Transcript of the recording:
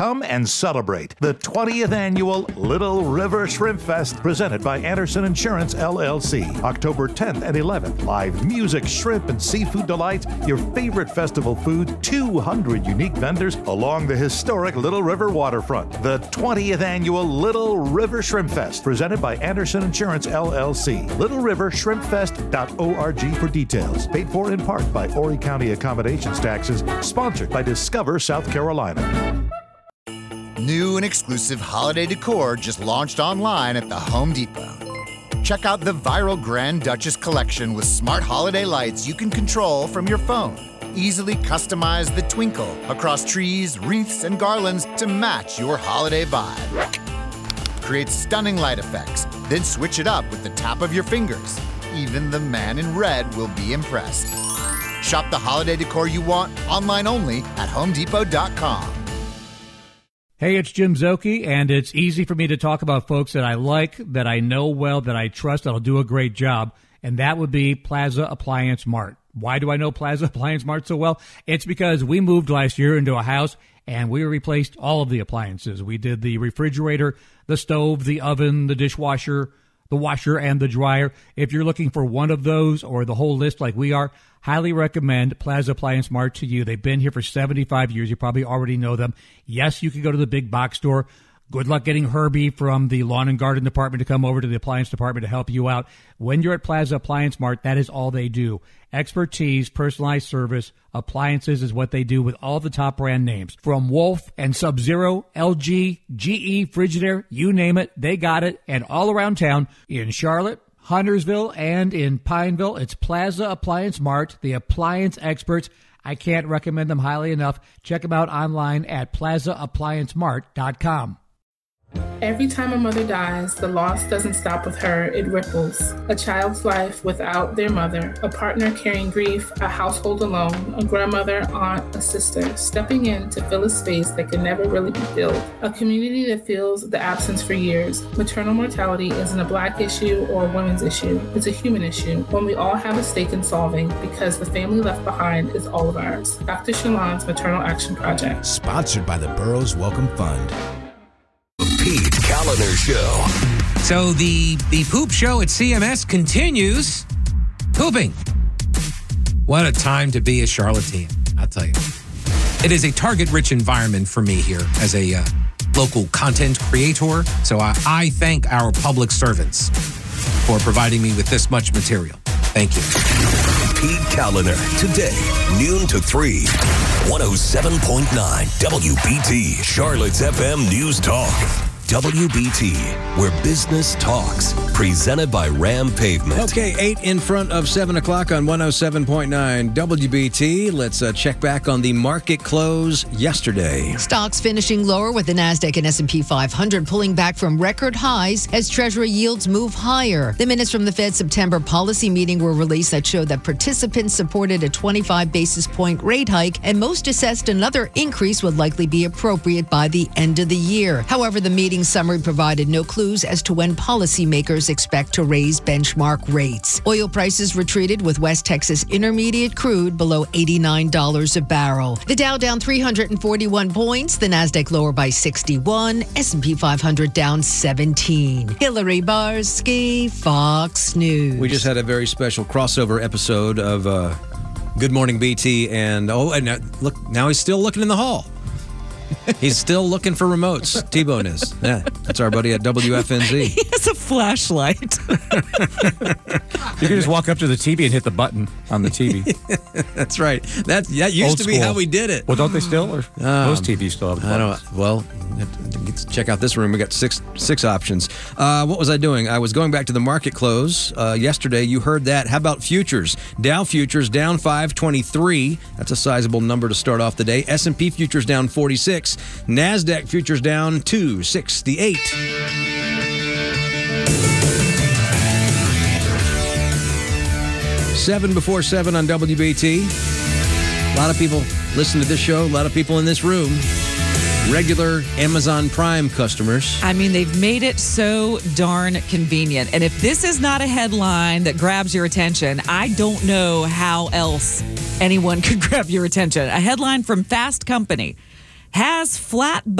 Come and celebrate the 20th annual Little River Shrimp Fest presented by Anderson Insurance, LLC. October 10th and 11th. Live music, shrimp, and seafood delights, your favorite festival food, 200 unique vendors along the historic Little River waterfront. The 20th annual Little River Shrimp Fest presented by Anderson Insurance, LLC. LittleRiverShrimpFest.org for details. Paid for in part by Horry County Accommodations Taxes. Sponsored by Discover South Carolina. New and exclusive holiday decor just launched online at the Home Depot. Check out the viral Grand Duchess collection with smart holiday lights you can control from your phone. Easily customize the twinkle across trees, wreaths, and garlands to match your holiday vibe. Create stunning light effects, then switch it up with the tap of your fingers. Even the man in red will be impressed. Shop the holiday decor you want online only at HomeDepot.com. Hey, it's Jim Szoke, and it's easy for me to talk about folks that I like, that I know well, that I trust, that'll do a great job, and that would be Plaza Appliance Mart. Why do I know Plaza Appliance Mart so well? It's because we moved last year into a house, and we replaced all of the appliances. We did the refrigerator, the stove, the oven, the dishwasher, the washer, and the dryer. If you're looking for one of those or the whole list like we are, highly recommend Plaza Appliance Mart to you. They've been here for 75 years. You probably already know them. Yes, you can go to the big box store. Good luck getting Herbie from the lawn and garden department to come over to the appliance department to help you out. When you're at Plaza Appliance Mart, that is all they do. Expertise, personalized service, appliances is what they do with all the top brand names. From Wolf and Sub-Zero, LG, GE, Frigidaire, you name it, they got it. And all around town, in Charlotte, Huntersville, and in Pineville, it's Plaza Appliance Mart, the appliance experts. I can't recommend them highly enough. Check them out online at plazaappliancemart.com. Every time a mother dies, the loss doesn't stop with her, it ripples. A child's life without their mother, a partner carrying grief, a household alone, a grandmother, aunt, a sister, stepping in to fill a space that can never really be filled. A community that feels the absence for years. Maternal mortality isn't a Black issue or a women's issue. It's a human issue, one we all have a stake in solving because the family left behind is all of ours. Dr. Shalon's Maternal Action Project. Sponsored by the Burroughs Welcome Fund. Pete Kaliner Show. So the poop show at CMS continues. Pooping. What a time to be a charlatan, I'll tell you. It is a target-rich environment for me here as a local content creator. So I thank our public servants for providing me with this much material. Thank you. Pete Kaliner, today, noon to 3. 107.9 WBT, Charlotte's FM News Talk. WBT, where business talks. Presented by Ram Pavement. Okay, 8 in front of 7 o'clock on 107.9 WBT. Let's check back on the market close yesterday. Stocks finishing lower with the NASDAQ and S&P 500 pulling back from record highs as Treasury yields move higher. The minutes from the Fed's September policy meeting were released that showed that participants supported a 25 basis point rate hike, and most assessed another increase would likely be appropriate by the end of the year. However, the meeting summary provided no clues as to when policymakers expect to raise benchmark rates. Oil prices retreated with West Texas Intermediate crude below $89 a barrel. The Dow down 341 points, the NASDAQ lower by 61, S&P 500 down 17. Hillary Barsky, Fox News. We just had a very special crossover episode of Good Morning BT, and look, now he's still looking in the hall. He's still looking for remotes. T-Bone is. Yeah, that's our buddy at WFNZ. He has a flashlight. You can just walk up to the TV and hit the button on the TV. That's right. That used to be how we did it. Well, don't they still? Or most TVs still have the buttons? I don't. Well, let's check out this room. We got six options. What was I doing? I was going back to the market close yesterday. You heard that. How about futures? Dow futures down 523. That's a sizable number to start off the day. S&P futures down 46. NASDAQ futures down 268. Seven before 7 on WBT. A lot of people listen to this show. A lot of people in this room. Regular Amazon Prime customers. I mean, they've made it so darn convenient. And if this is not a headline that grabs your attention, I don't know how else anyone could grab your attention. A headline from Fast Company has flat